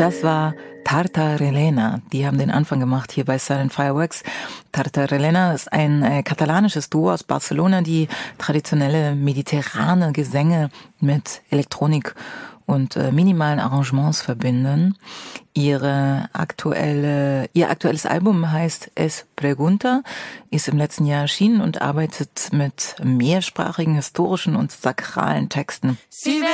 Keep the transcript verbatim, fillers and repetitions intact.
Das war Tartarelena. Die haben den Anfang gemacht hier bei Silent Fireworks. Tartarelena ist ein äh, katalanisches Duo aus Barcelona, die traditionelle mediterrane Gesänge mit Elektronik und äh, minimalen Arrangements verbinden. Ihre aktuelle, ihr aktuelles Album heißt Es Pregunta, ist im letzten Jahr erschienen und arbeitet mit mehrsprachigen, historischen und sakralen Texten.